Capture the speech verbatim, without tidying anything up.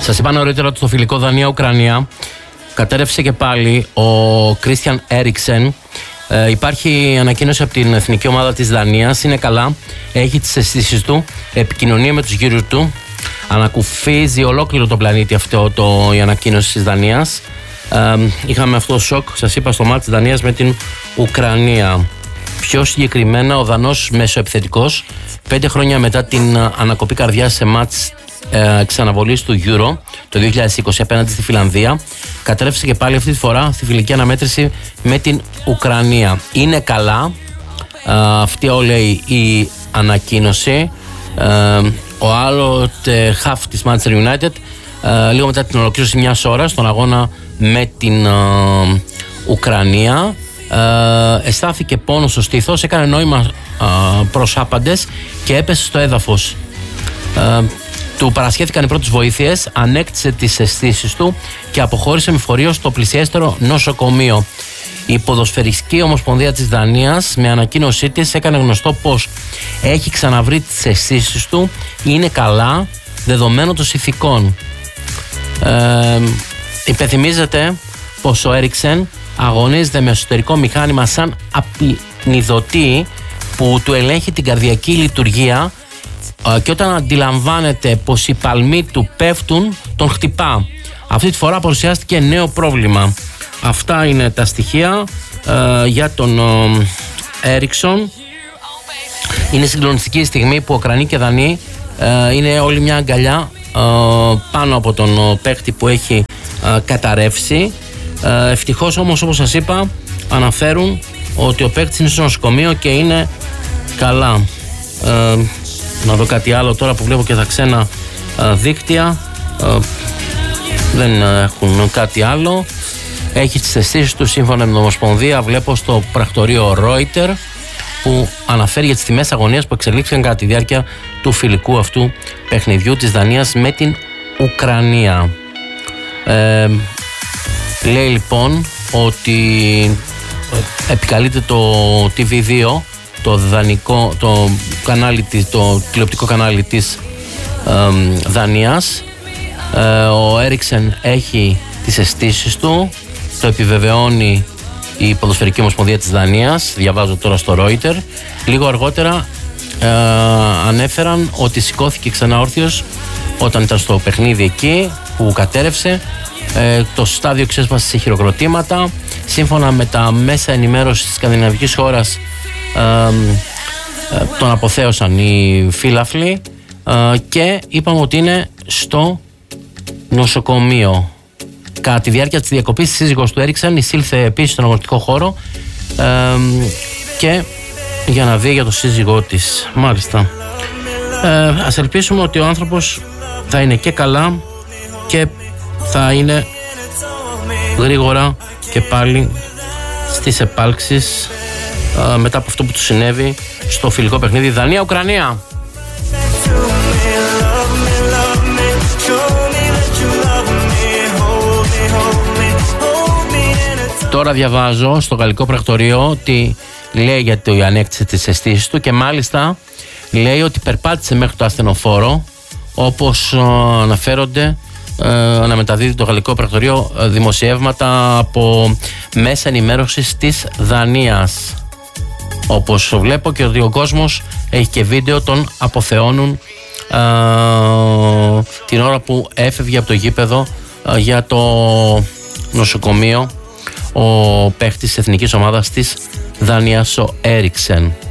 Σας είπα νωρίτερα ότι στο φιλικό Δανία-Ουκρανία κατέρευσε και πάλι ο Κρίστιαν Έριξεν. Ε, υπάρχει ανακοίνωση από την εθνική ομάδα της Δανίας. Είναι καλά, έχει τις αισθήσεις του, επικοινωνία με τους γύρους του. Ανακουφίζει ολόκληρο το πλανήτη αυτό το, η ανακοίνωση της Δανίας. Ε, είχαμε αυτό το σοκ, σας είπα, στο μάτι της Δανίας με την Ουκρανία. Πιο συγκεκριμένα, ο Δανός μεσοεπιθετικός, πέντε χρόνια μετά την ανακοπή καρδιάς σε μάτς ε, ξαναβολής του Euro το δύο χιλιάδες είκοσι απέναντι στη Φιλανδία, κατέρευσε και πάλι αυτή τη φορά στη φιλική αναμέτρηση με την Ουκρανία. Είναι καλά, ε, αυτή όλη η ανακοίνωση. Ε, ο άλλο half της Manchester United, ε, λίγο μετά την ολοκλήρωση μιας ώρας στον αγώνα με την ε, Ουκρανία, ε, αισθάθηκε πόνο στο στήθος, έκανε νόημα ε, προς άπαντες και έπεσε στο έδαφος. Ε, του παρασχέθηκαν οι πρώτες βοήθειες, ανέκτησε τις αισθήσεις του και αποχώρησε με φορείο στο πλησιέστερο νοσοκομείο. Η Ποδοσφαιρική Ομοσπονδία της Δανίας με ανακοίνωσή της έκανε γνωστό πως έχει ξαναβρει τις αισθήσεις του, είναι καλά, δεδομένων των συνθηκών. Ε, υπενθυμίζεται πως ο Έριξεν αγωνίζεται με εσωτερικό μηχάνημα σαν απεινιδωτή που του ελέγχει την καρδιακή λειτουργία και όταν αντιλαμβάνεται πως οι παλμοί του πέφτουν, τον χτυπά. Αυτή τη φορά παρουσιάστηκε νέο πρόβλημα. Αυτά είναι τα στοιχεία ε, για τον ε, Έριξον. Είναι συγκλονιστική στιγμή που ο Ουκρανοί και Δανείοι ε, είναι όλη μια αγκαλιά ε, πάνω από τον ε, παίκτη που έχει ε, καταρρεύσει. Ε, ευτυχώς όμως, όπως σας είπα, αναφέρουν ότι ο παίκτης είναι στο νοσοκομείο και είναι καλά. Ε, να δω κάτι άλλο τώρα που βλέπω και τα ξένα ε, δίκτυα. Ε, δεν έχουν κάτι άλλο. Έχει τις αισθήσεις του σύμφωνα με την Ομοσπονδία. Βλέπω στο πρακτορείο Reuters που αναφέρει για τις τιμές αγωνίας που εξελίχθηκαν κατά τη διάρκεια του φιλικού αυτού παιχνιδιού της Δανίας με την Ουκρανία. Ε, λέει λοιπόν ότι επικαλείται το τι βι δύο, το δανεικό, το, κανάλι της, το τηλεοπτικό κανάλι της ε, Δανίας. Ε, ο Έριξεν έχει τις αισθήσεις του, το επιβεβαιώνει η Ποδοσφαιρική Ομοσπονδία της Δανίας, διαβάζω τώρα στο Reuters. Λίγο αργότερα ε, ανέφεραν ότι σηκώθηκε ξανά όρθιος όταν ήταν στο παιχνίδι εκεί που κατέρευσε. Ε, το στάδιο ξέσπασε σε χειροκροτήματα. Σύμφωνα με τα μέσα ενημέρωσης της σκανδιναβικής χώρας, ε, ε, τον αποθέωσαν οι φύλαφλοι ε, και είπαμε ότι είναι στο νοσοκομείο. Κατά τη διάρκεια της διακοπής, της σύζυγος του Έριξεν εισήλθε επίσης στον αγωνιστικό χώρο ε, και για να δει για το σύζυγό της. Μάλιστα. Ε, ας ελπίσουμε ότι ο άνθρωπος θα είναι και καλά και θα είναι γρήγορα και πάλι στις επάλξεις ε, μετά από αυτό που του συνέβη στο φιλικό παιχνίδι Δανία-Ουκρανία. Τώρα διαβάζω στο γαλλικό πρακτορείο ότι λέει γιατί ανέκτησε τις αισθήσεις του και μάλιστα λέει ότι περπάτησε μέχρι το ασθενοφόρο, όπως ε, αναφέρονται, ε, να μεταδίδει το γαλλικό πρακτορείο ε, δημοσιεύματα από μέσα ενημέρωσης της Δανίας. Όπως βλέπω και ότι ο κόσμος έχει και βίντεο, τον αποθεώνουν ε, την ώρα που έφευγε από το γήπεδο ε, για το νοσοκομείο ο παίχτης της εθνικής ομάδας της Δανίας, ο Έριξεν.